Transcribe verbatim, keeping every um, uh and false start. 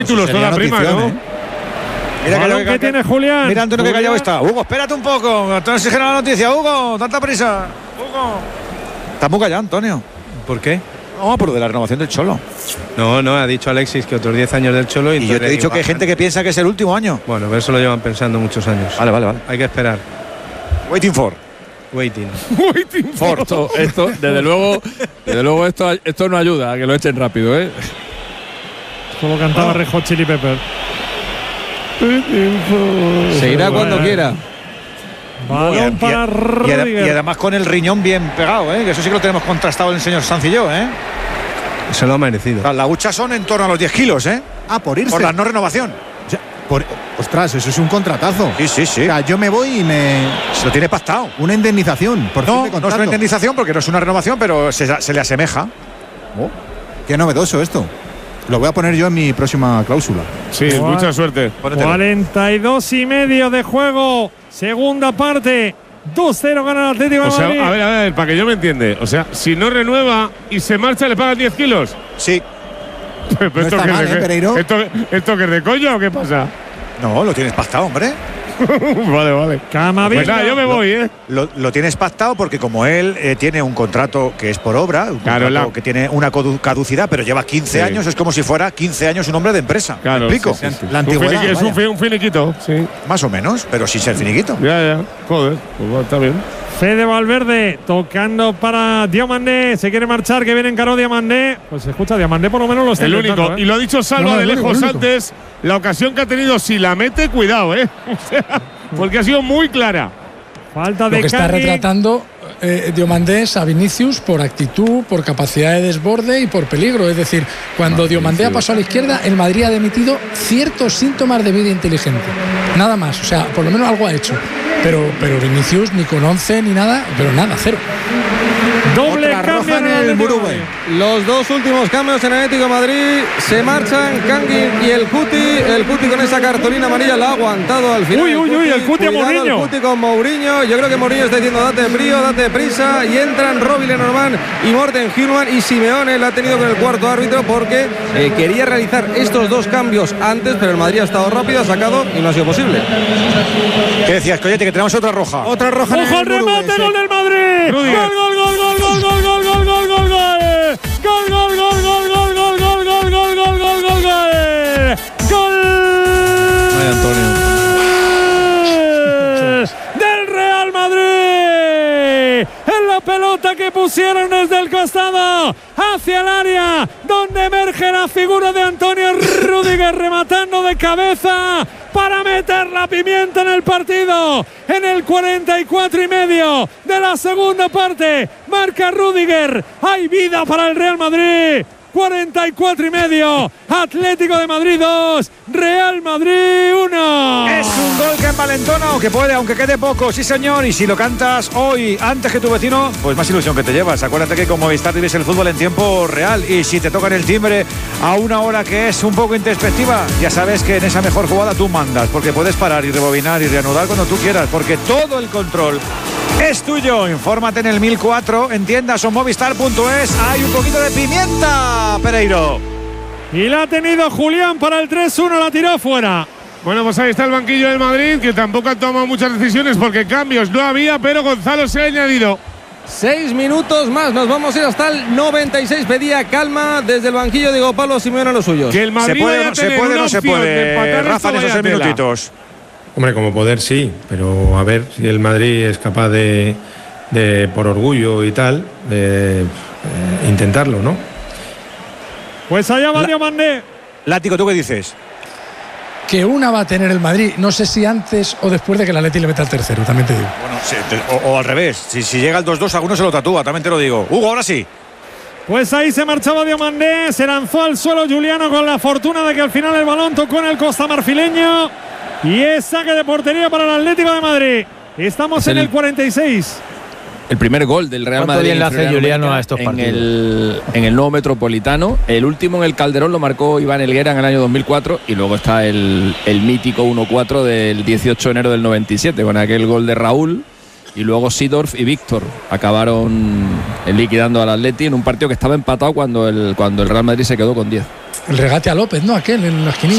Títulos toda prima, ¿no? ¿eh? Mira que, lo que, que tiene Julián. Mira Antonio que callado está. Hugo, espérate un poco. Entonces oxigena la noticia. Hugo, tanta prisa. Hugo. Está muy callado, Antonio. ¿Por qué? No, por lo de la renovación del Cholo. No, no, ha dicho Alexis que otros diez años del Cholo. Y, y yo te he dicho que hay gente que piensa que es el último año. Bueno, pero eso lo llevan pensando muchos años. Vale, vale, vale. Hay que esperar. Waiting for. Waiting. Waiting for. Esto, esto, desde luego, desde luego esto, esto no ayuda a que lo echen rápido, ¿eh? Como cantaba oh. Red Hot Chili Pepper. Se irá cuando quiera. Balón para y, y, y además con el riñón bien pegado, ¿eh? Que eso sí que lo tenemos contrastado el señor Sanz y yo, ¿eh? Se lo ha merecido. Las huchas son en torno a los diez kilos, ¿eh? Ah, por irse. Por la no renovación. O sea, por, ostras, eso es un contratazo. Sí, sí, sí. O sea, yo me voy y me… Se lo tiene pactado. Una indemnización. Por no, fin de no es una indemnización porque no es una renovación, pero se, se le asemeja. Oh, qué novedoso esto. Lo voy a poner yo en mi próxima cláusula. Sí, Cual, mucha suerte. cuarenta y dos y medio de juego. Segunda parte. dos cero gana el Atlético de o sea, Madrid. A ver, a ver, para que yo me entiende. O sea, si no renueva y se marcha, ¿le pagan diez kilos? Sí. Pero no esto, está que mal, de, ¿eh, Pereiro? ¿esto, ¿Esto que es de coña o qué pasa? No, lo tienes pactado, hombre. Vale, vale. Camavinga. Pues nada, yo me voy, ¿eh? Lo, lo tienes pactado porque como él eh, tiene un contrato que es por obra, un claro, contrato la... que tiene una caducidad, pero lleva quince sí. años, es como si fuera quince años un hombre de empresa. Claro, ¿me explico? Sí, sí, sí. La antigüedad, es un, un finiquito, sí. Más o menos, pero sin ser finiquito. Ya, ya. Joder, pues bueno, está bien. Fede Valverde tocando para Diomandé. Se quiere marchar, que viene en caro Diomandé. Pues se escucha, Diomandé por lo menos lo está el único. ¿eh? Y lo ha dicho Salva no, de lejos único, antes. La ocasión que ha tenido, si la mete, cuidado, ¿eh? O sea, porque ha sido muy clara. Falta de Lo que está Cani. retratando eh, Diomandé a Vinicius por actitud, por capacidad de desborde y por peligro. Es decir, cuando Diomandé ha pasado a la izquierda, el Madrid ha emitido ciertos síntomas de vida inteligente. Nada más, o sea, por lo menos algo ha hecho. Pero, pero Vinicius ni con once ni nada, pero nada, cero. Doble Otra cambio roja en el Murube. Los dos últimos cambios en Atlético de Madrid. Se marchan Kangin y el Cuti. El Cuti con esa cartulina amarilla la ha aguantado al final. Uy, uy, uy, el Cuti a Mourinho. El Cuti con Mourinho. Yo creo que Mourinho está diciendo date brío, date prisa. Y entran Robbie Lenormand y Morten Hjulmand. Y Simeone la ha tenido con el cuarto árbitro porque eh, quería realizar estos dos cambios antes, pero el Madrid ha estado rápido, ha sacado y no ha sido posible. ¿Qué decías, Coyote? Que tenemos otra roja. Otra roja. ¡Ojo al remate! ¡Gol del Madrid! ¡Gol, gol, gol, gol, gol, gol, gol, gol, gol, gol, gol! ¡Gol, gol, gol, gol, gol, gol, gol, gol, gol, gol, gol, gol, gol! ¡Gol! Vaya Antonio. ¡Del Real Madrid! En la pelota que pusieron desde el costado hacia el área, donde emerge la figura de Antonio Rüdiger rematando de cabeza para meter la pimienta en el partido. En el cuarenta y cuatro y medio de la segunda parte marca Rüdiger. Hay vida para el Real Madrid. cuarenta y cuatro y medio. Atlético de Madrid dos, Real Madrid uno. Es un gol que envalentona o que puede, aunque quede poco, sí señor. Y si lo cantas hoy antes que tu vecino, pues más ilusión que te llevas. Acuérdate que como Movistar vives el fútbol en tiempo real. Y si te tocan el timbre a una hora que es un poco introspectiva, ya sabes que en esa mejor jugada tú mandas, porque puedes parar y rebobinar y reanudar cuando tú quieras, porque todo el control es tuyo. Infórmate en el mil cuatro, en tiendas o movistar punto es. Hay un poquito de pimienta, Pereiro. Y la ha tenido Julián para el tres uno, la tiró fuera. Bueno, pues ahí está el banquillo del Madrid, que tampoco ha tomado muchas decisiones porque cambios no había, pero Gonzalo se ha añadido. Seis minutos más, nos vamos a ir hasta el noventa y seis. Pedía calma desde el banquillo, digo Pablo Simeone a los suyos. Que el Madrid se puede, no se puede, no se puede. Rafa, en esos seis minutitos. Hombre, como poder sí, pero a ver si el Madrid es capaz de, de por orgullo y tal, de eh, intentarlo, ¿no? Pues allá va Diomandé. Látigo, ¿tú qué dices? Que una va a tener el Madrid, no sé si antes o después de que el Atleti le meta el tercero, también te digo. Bueno, sí, o, o al revés, si, si llega el dos dos, alguno se lo tatúa, también te lo digo. Hugo, ahora sí. Pues ahí se marchaba Diomandé, se lanzó al suelo Juliano con la fortuna de que al final el balón tocó en el costamarfileño. Y es saque de portería para el Atlético de Madrid. Estamos en el, el cuarenta y seis. El primer gol del Real ¿Cuánto Madrid bien le hace Juliano a estos en partidos? el, en el nuevo Metropolitano. El último en el Calderón lo marcó Iván Helguera en el año dos mil cuatro. Y luego está el, el mítico uno cuatro del dieciocho de enero del noventa y siete, con aquel gol de Raúl. Y luego Seedorf y Víctor acabaron liquidando al Atleti en un partido que estaba empatado cuando el, cuando el Real Madrid se quedó con diez. El regate a López, ¿no? Aquel en la esquinita.